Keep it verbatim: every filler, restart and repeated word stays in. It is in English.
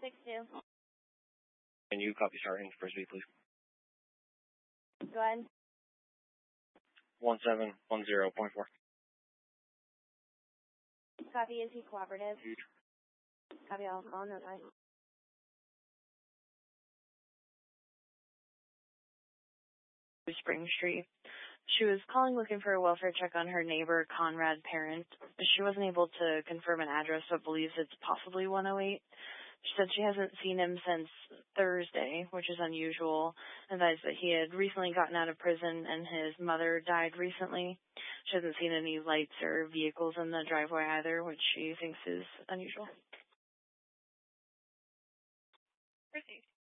six two. Can you copy starting for speed, please? Go ahead. one seven one zero point four. Copy, is he cooperative? Copy, I'll, I'll notify. Spring Street. She was calling looking for a welfare check on her neighbor, Conrad Parent. She wasn't able to confirm an address, but believes it's possibly one oh eight. She said she hasn't seen him since Thursday, which is unusual, and advised that he had recently gotten out of prison and his mother died recently. She hasn't seen any lights or vehicles in the driveway either, which she thinks is unusual. Proceed.